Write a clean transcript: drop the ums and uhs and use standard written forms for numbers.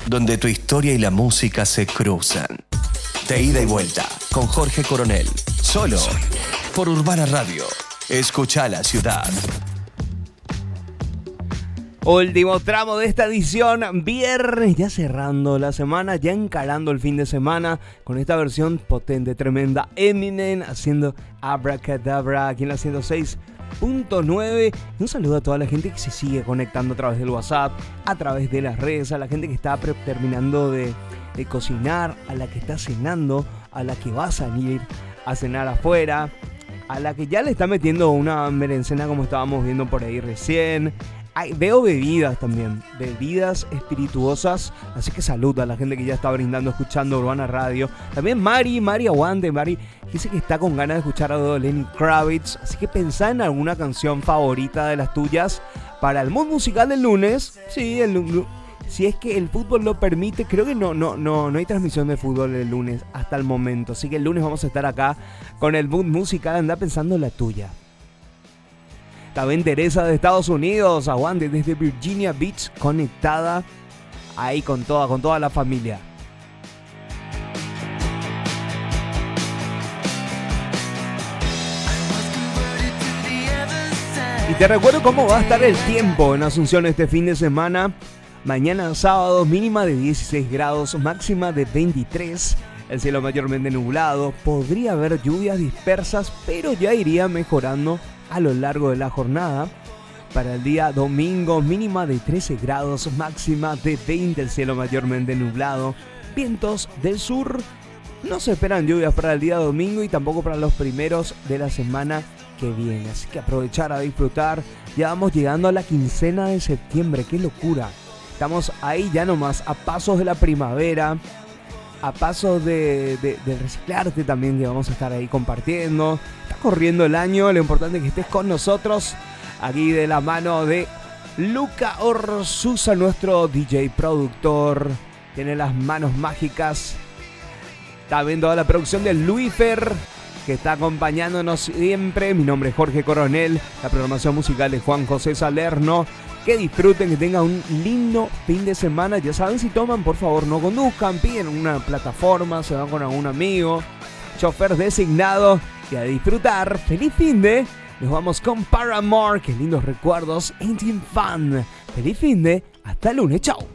donde tu historia y la música se cruzan. De ida y vuelta, con Jorge Coronel. Solo por Urbana Radio. Escucha la ciudad. Último tramo de esta edición, viernes, ya cerrando la semana, ya encarando el fin de semana con esta versión potente, tremenda. Eminem haciendo Abracadabra aquí en la 106.9. Un saludo a toda la gente que se sigue conectando a través del WhatsApp, a través de las redes, a la gente que está terminando de cocinar, a la que está cenando, a la que va a salir a cenar afuera, a la que ya le está metiendo una merencena como estábamos viendo por ahí recién. Veo bebidas también, bebidas espirituosas, así que salud a la gente que ya está brindando, escuchando Urbana Radio. También Mari aguante, Mari dice que está con ganas de escuchar a Lenny Kravitz, así que pensá en alguna canción favorita de las tuyas para el mood musical del lunes. Sí, si es que el fútbol lo permite, creo que no hay transmisión de fútbol el lunes hasta el momento, así que el lunes vamos a estar acá con el mood musical, anda pensando la tuya. También Teresa de Estados Unidos, aguante desde Virginia Beach, conectada ahí con toda la familia. Y te recuerdo cómo va a estar el tiempo en Asunción este fin de semana. Mañana sábado, mínima de 16 grados, máxima de 23. El cielo mayormente nublado. Podría haber lluvias dispersas, pero ya iría mejorando a lo largo de la jornada. Para el día domingo, mínima de 13 grados, máxima de 20, el cielo mayormente nublado, vientos del sur. No se esperan lluvias para el día domingo y tampoco para los primeros de la semana que viene, así que aprovechar a disfrutar. Ya vamos llegando a la quincena de septiembre, qué locura. Estamos ahí ya nomás, a pasos de la primavera, a paso de reciclarte también, que vamos a estar ahí compartiendo. Está corriendo el año, lo importante es que estés con nosotros aquí de la mano de Luca Orsusa, nuestro DJ productor. Tiene las manos mágicas. Está viendo toda la producción de Luifer, que está acompañándonos siempre. Mi nombre es Jorge Coronel, la programación musical de Juan José Salerno. Que disfruten, que tengan un lindo fin de semana. Ya saben, si toman, por favor, no conduzcan. Piden una plataforma, se van con algún amigo, chofer designado. Y a disfrutar. Feliz fin de. Nos vamos con Paramore. Qué lindos recuerdos. Ain't Fun. Feliz fin de. Hasta el lunes. Chao.